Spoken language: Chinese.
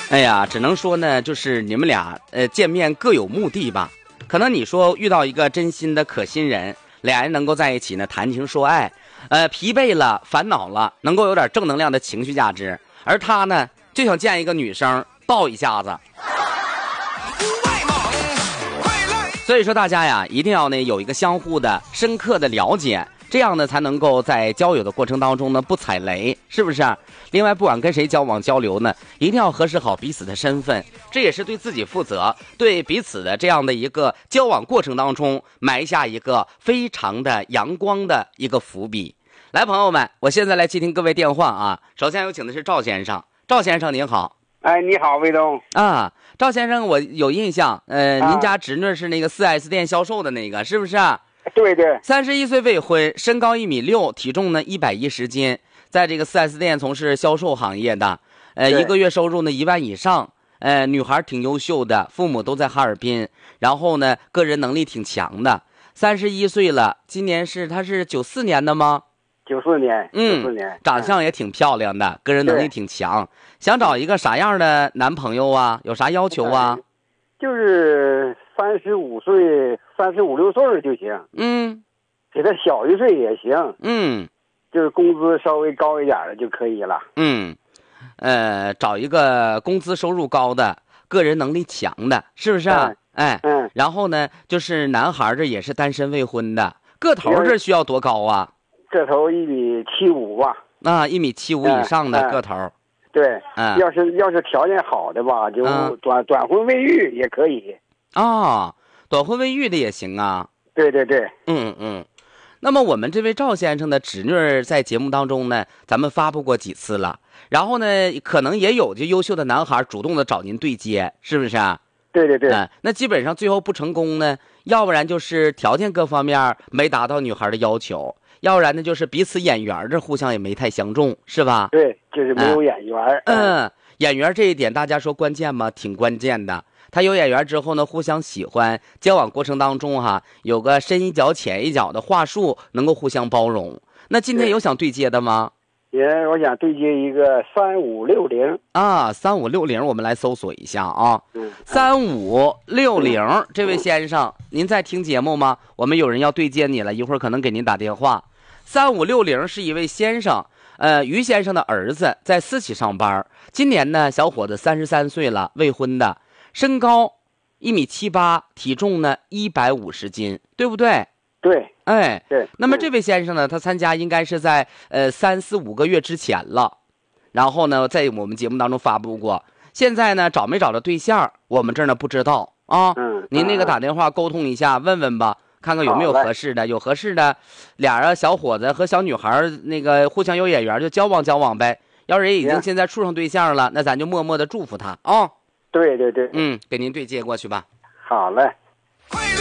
哎呀，只能说呢，就是你们俩见面各有目的吧。可能你说遇到一个真心的可心人，俩人能够在一起呢谈情说爱，疲惫了烦恼了，能够有点正能量的情绪价值。而他呢就想见一个女生抱一下子。所以说大家呀一定要呢有一个相互的深刻的了解，这样呢才能够在交友的过程当中呢不踩雷，是不是？另外不管跟谁交往交流呢，一定要核实好彼此的身份，这也是对自己负责，对彼此的这样的一个交往过程当中埋下一个非常的阳光的一个伏笔。来朋友们，我现在来接听各位电话啊。首先有请的是赵先生。赵先生您好。 哎，你好，魏东啊，赵先生，我有印象，您家侄女是那个 4S 店销售的那个，是不是？ 对对。 31岁未婚，身高1.6米，体重呢110斤，在这个 4S 店从事销售行业的，一个月收入呢1万以上，女孩挺优秀的，父母都在哈尔滨，然后呢个人能力挺强的，31岁了，今年他是94年的吗 ？94年，94年， 长相也挺漂亮的，个人能力挺强。想找一个啥样的男朋友啊？有啥要求啊？ 就是35岁、35、6岁就行。给他小1岁也行。就是工资稍微高一点的就可以了。 找一个工资收入高的，个人能力强的，是不是啊？然后呢，就是男孩这也是单身未婚的，个头这需要多高啊？ 个头1.75米吧。 1.75米以上的个头。 对，要是条件好的吧，就短婚未育也可以。 短婚未育的也行啊。 对对对。 那么我们这位赵先生的侄女在节目当中呢，咱们发布过几次了，然后呢，可能也有就优秀的男孩主动的找您对接，是不是啊？ 对对对。 那基本上最后不成功呢，要不然就是条件各方面没达到女孩的要求，要不然呢就是彼此眼缘这互相也没太相中，是吧？ 对，就是没有眼缘。 眼缘这一点大家说关键吗？挺关键的。他有眼缘之后呢，互相喜欢，交往过程当中有个深一脚浅一脚的话术，能够互相包容。那今天有想对接的吗？ 我想对接一个3560。 3560，我们来搜索一下啊。3560，这位先生，您在听节目吗？我们有人要对接你了，一会儿可能给您打电话。3560是一位先生，于先生的儿子，在私企上班，今年呢小伙子33岁了，未婚的，身高1.78米，体重呢150斤，对不对？ 对。 对。那么这位先生呢，他参加应该是在3、4、5个月之前了，然后呢在我们节目当中发布过。现在呢找没找着对象，我们这儿呢不知道啊。您那个打电话沟通一下，问问吧，看看有没有合适的，有合适的，俩人小伙子和小女孩那个互相有眼缘，就交往交往呗。要是已经现在处上对象了，那咱就默默的祝福他啊。 对对对。 给您对接过去吧。 好嘞。